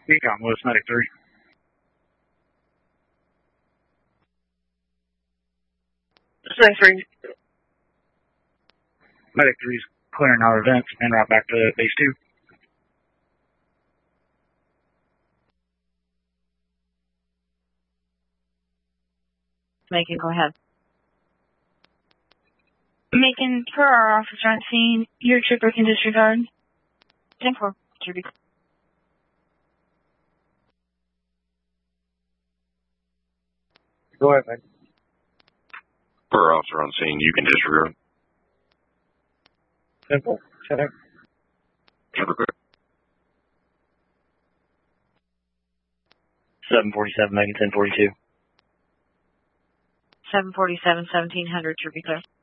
Econ Lewis, Medic 3. Thanks, Ring. Medic 3's clearing our events and route back to base 2. Macon, go ahead. Macon, per our officer on scene, your trooper can disregard. 10-4, Kirby. Go ahead, Mike. Per officer on scene, you can disregard. Simple. Shut up. Okay. 747, Megan 1042. 747, 1700, Kirby, clear.